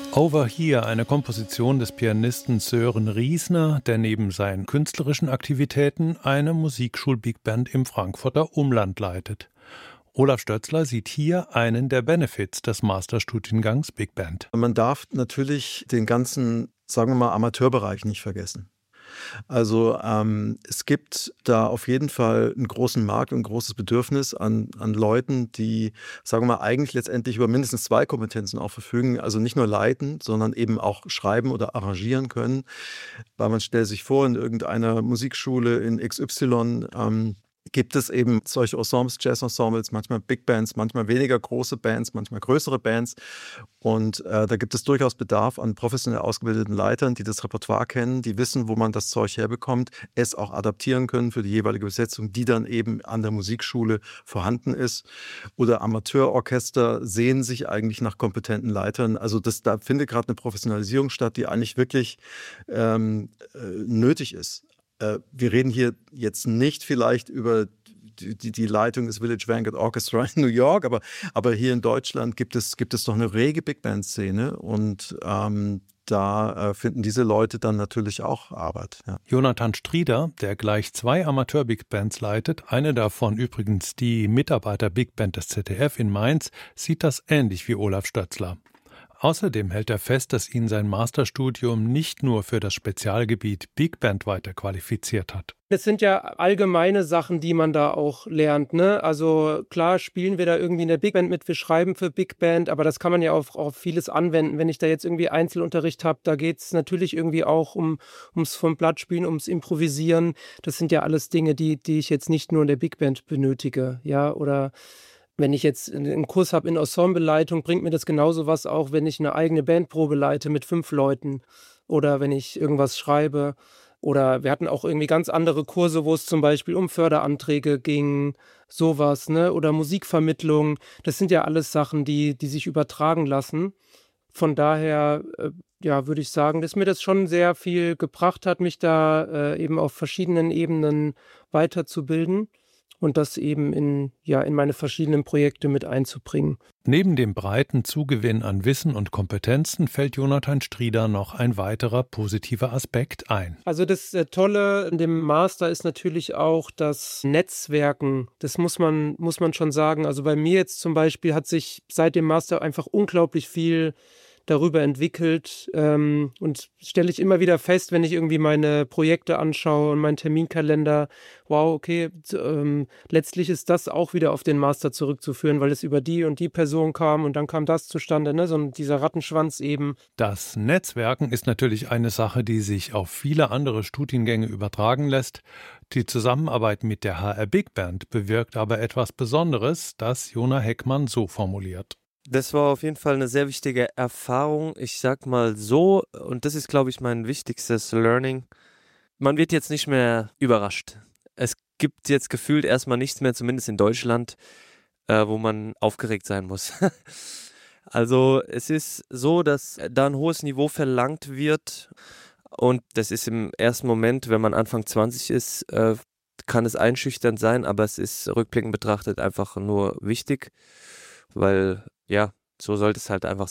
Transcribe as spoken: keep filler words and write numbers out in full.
Over Here, eine Komposition des Pianisten Sören Riesner, der neben seinen künstlerischen Aktivitäten eine Musikschul-Big-Band im Frankfurter Umland leitet. Olaf Stötzler sieht hier einen der Benefits des Masterstudiengangs Big Band. Man darf natürlich den ganzen, sagen wir mal, Amateurbereich nicht vergessen. Also ähm, es gibt da auf jeden Fall einen großen Markt und ein großes Bedürfnis an, an Leuten, die, sagen wir mal, eigentlich letztendlich über mindestens zwei Kompetenzen auch verfügen. Also nicht nur leiten, sondern eben auch schreiben oder arrangieren können. Weil man stellt sich vor, in irgendeiner Musikschule in X Y ähm, gibt es eben solche Ensembles, Jazz-Ensembles, manchmal Big Bands, manchmal weniger große Bands, manchmal größere Bands. Und äh, da gibt es durchaus Bedarf an professionell ausgebildeten Leitern, die das Repertoire kennen, die wissen, wo man das Zeug herbekommt, es auch adaptieren können für die jeweilige Besetzung, die dann eben an der Musikschule vorhanden ist. Oder Amateurorchester sehen sich eigentlich nach kompetenten Leitern. Also das, da findet gerade eine Professionalisierung statt, die eigentlich wirklich ähm, äh, nötig ist. Wir reden hier jetzt nicht vielleicht über die, die, die Leitung des Village Vanguard Orchestra in New York, aber, aber hier in Deutschland gibt es, gibt es doch eine rege Big Band-Szene und ähm, da äh, finden diese Leute dann natürlich auch Arbeit. Ja. Jonathan Strieder, der gleich zwei Amateur-Big Bands leitet, eine davon übrigens die Mitarbeiter-Big Band des Z D F in Mainz, sieht das ähnlich wie Olaf Stötzler. Außerdem hält er fest, dass ihn sein Masterstudium nicht nur für das Spezialgebiet Big Band weiter qualifiziert hat. Es sind ja allgemeine Sachen, die man da auch lernt, ne? Also klar spielen wir da irgendwie in der Big Band mit, wir schreiben für Big Band, aber das kann man ja auf, auf vieles anwenden. Wenn ich da jetzt irgendwie Einzelunterricht habe, da geht es natürlich irgendwie auch um, ums vom Blatt spielen, ums Improvisieren. Das sind ja alles Dinge, die, die ich jetzt nicht nur in der Big Band benötige, ja, oder wenn ich jetzt einen Kurs habe in Ensembleleitung, bringt mir das genauso was auch, wenn ich eine eigene Bandprobe leite mit fünf Leuten oder wenn ich irgendwas schreibe. Oder wir hatten auch irgendwie ganz andere Kurse, wo es zum Beispiel um Förderanträge ging, sowas, ne? Oder Musikvermittlung. Das sind ja alles Sachen, die, die sich übertragen lassen. Von daher, äh, ja, würde ich sagen, dass mir das schon sehr viel gebracht hat, mich da äh, eben auf verschiedenen Ebenen weiterzubilden. Und das eben in, ja, in meine verschiedenen Projekte mit einzubringen. Neben dem breiten Zugewinn an Wissen und Kompetenzen fällt Jonathan Strieder noch ein weiterer positiver Aspekt ein. Also das äh, Tolle in dem Master ist natürlich auch das Netzwerken. Das muss man, muss man schon sagen. Also bei mir jetzt zum Beispiel hat sich seit dem Master einfach unglaublich viel darüber entwickelt ähm, und stelle ich immer wieder fest, wenn ich irgendwie meine Projekte anschaue und meinen Terminkalender, wow, okay, ähm, letztlich ist das auch wieder auf den Master zurückzuführen, weil es über die und die Person kam und dann kam das zustande, ne? So dieser Rattenschwanz eben. Das Netzwerken ist natürlich eine Sache, die sich auf viele andere Studiengänge übertragen lässt. Die Zusammenarbeit mit der H R Big Band bewirkt aber etwas Besonderes, das Jona Heckmann so formuliert. Das war auf jeden Fall eine sehr wichtige Erfahrung. Ich sag mal so, und das ist, glaube ich, mein wichtigstes Learning. Man wird jetzt nicht mehr überrascht. Es gibt jetzt gefühlt erstmal nichts mehr, zumindest in Deutschland, äh, wo man aufgeregt sein muss. Also es ist so, dass da ein hohes Niveau verlangt wird und das ist im ersten Moment, wenn man Anfang zwanzig ist, äh, kann es einschüchternd sein, aber es ist rückblickend betrachtet einfach nur wichtig, weil ja, so sollte es halt einfach sein.